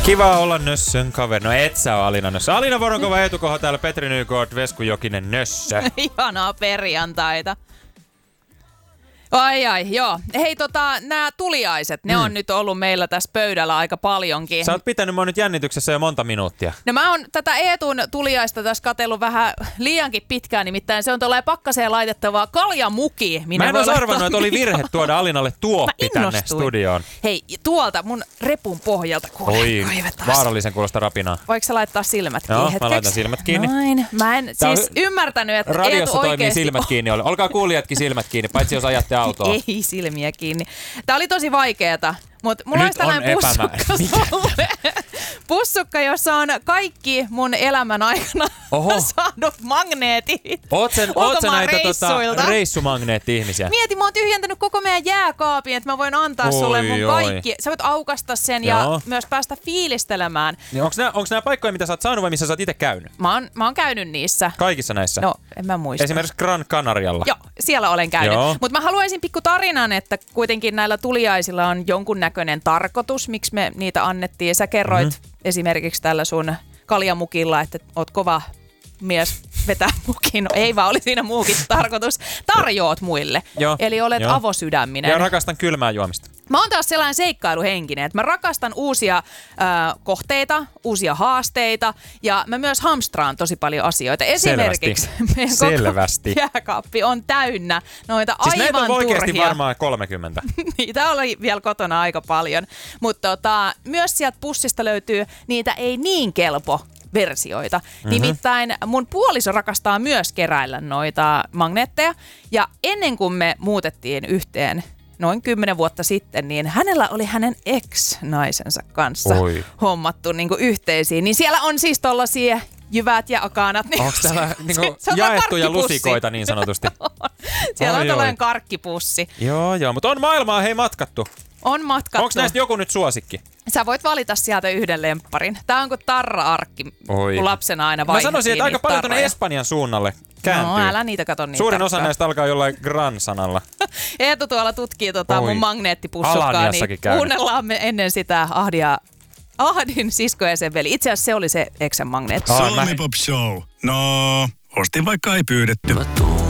Kiva olla Nössön kaveri. No et sä ole Alina Nössö. Alina Voronkova, Eetu Koho täällä, Petri Nykort, Vesku Jokinen, Nössö. Ihanaa perjantaita. Ai, joo. Hei, nämä tuliaiset, ne on nyt ollut meillä tässä pöydällä aika paljonkin. Sä oot pitänyt mua nyt jännityksessä jo monta minuuttia. No mä oon tätä Eetun tuliaista tässä katsellut vähän liiankin pitkään, nimittäin se on tuollainen pakkaseen laitettavaa kaljamuki. Mä en olisi arvannut, että oli virhe tuoda Alinalle tuoppi tänne studioon. Hei, tuolta mun repun pohjalta kaivetaan. Vaarallisen kuulosta rapinaa. Voiko sä laittaa silmät kiinni Joo, hetkeksi? mä laitan silmät kiinni. Noin. Mä en siis ymmärtänyt, että radiossa Eetu oikeesti toimii silmät kiinni. Olkaa kuulijatkin silmät kiinni, paitsi jos ajatte autoa. Ei silmiä kiinni. Tää oli tosi vaikeeta, mutta mulla olisi tällainen pussukka, jossa on kaikki mun elämän aikana saadut magneetit. Oot sä näitä reissumagneetti-ihmisiä? Mieti, mä oon tyhjentänyt koko meidän jääkaapin, että mä voin antaa sulle mun kaikki. Sä voit aukasta sen ja myös päästä fiilistelemään. Niin onks nää paikkoja, mitä sä oot saanut vai missä sä oot ite käynyt? Mä oon käynyt niissä. Kaikissa näissä? No, en mä muista. Esimerkiksi Gran Canarialla? Joo, siellä olen käynyt. Mutta mä haluaisin pikku tarinan, että kuitenkin näillä tuliaisilla on jonkunnäköinen tarkoitus, miksi me niitä annettiin. Sä kerroit esimerkiksi tällä sun kaljamukilla, että oot kova mies vetää mukin. No ei vaan, oli siinä muukin tarkoitus. Tarjoat muille. Eli olet avosydäminen. Ja rakastan kylmää juomista. Mä oon taas sellainen seikkailuhenkinen, että mä rakastan uusia kohteita, uusia haasteita ja mä myös hamstraan tosi paljon asioita. Esimerkiksi meidän koko jääkaappi on täynnä noita aivan turhia. Siis näitä on oikeasti varmaan 30. Niitä oli vielä kotona aika paljon. Mutta myös sieltä pussista löytyy niitä ei niin kelpo versioita. Nimittäin mun puoliso rakastaa myös keräillä noita magneetteja. Ja ennen kuin me muutettiin yhteen noin 10 vuotta sitten, niin hänellä oli hänen ex-naisensa kanssa hommattu niinku yhteisiin. Niin siellä on siis tollaisia jyvät ja akanat. Niin onko täällä niinku jaettuja lusikoita niin sanotusti? Siellä on tällainen karkkipussi. Joo, mutta on maailmaa matkattu. On matkattu. Onko näistä joku nyt suosikki? Sä voit valita sieltä yhden lempparin. Tää on kuin tarra-arkki, kun lapsena aina vaihdettiin. Mä sanoisin, että aika paljon tuonne Espanjan suunnalle kääntyy. No älä niitä kato niitä. Suurin osa näistä alkaa jollain Gran-sanalla. Eetu tuolla tutkii mun magneettipussukkaa, niin kuunnellaan me ennen sitä Ahdin sisko ja sen veli. Itse asiassa se oli se eksän magneetti. Suomi Pop Show. No, ostin vaikka ei pyydetty.